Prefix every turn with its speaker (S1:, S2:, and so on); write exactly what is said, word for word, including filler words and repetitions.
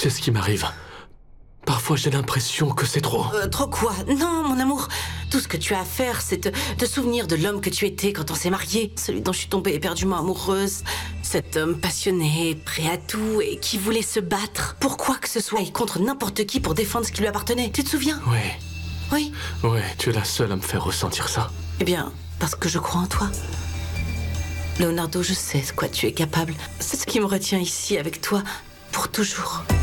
S1: sais ce qui m'arrive. Parfois, j'ai l'impression que c'est trop.
S2: Euh, trop quoi? Non, mon amour. Tout ce que tu as à faire, c'est te, te souvenir de l'homme que tu étais quand on s'est mariés. Celui dont je suis tombée éperdument amoureuse. Cet homme passionné, prêt à tout et qui voulait se battre pour quoi que ce soit et contre n'importe qui pour défendre ce qui lui appartenait. Tu te souviens?
S1: Oui.
S2: Oui.
S1: Oui, tu es la seule à me faire ressentir ça.
S2: Eh bien, parce que je crois en toi. Leonardo, je sais de quoi tu es capable. C'est ce qui me retient ici avec toi pour toujours.